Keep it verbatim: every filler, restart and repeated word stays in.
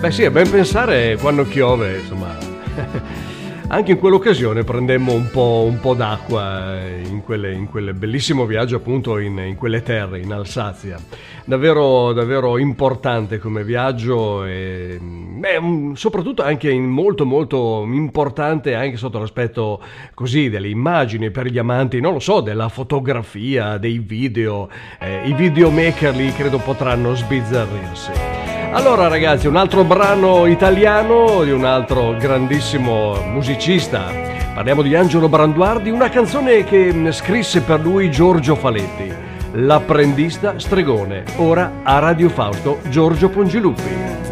Beh sì, a ben pensare quando piove, insomma, anche in quell'occasione prendemmo un po', un po' d'acqua in quelle, in quel bellissimo viaggio appunto in, in quelle terre, in Alsazia. Davvero, davvero importante come viaggio e beh, soprattutto anche in molto molto importante anche sotto l'aspetto così delle immagini per gli amanti, non lo so, della fotografia, dei video. Eh, i videomaker lì credo potranno sbizzarrirsi. Allora ragazzi, un altro brano italiano di un altro grandissimo musicista. Parliamo di Angelo Branduardi, una canzone che scrisse per lui Giorgio Faletti, L'apprendista stregone. Ora a Radio Fausto Giorgio Pongiluppi.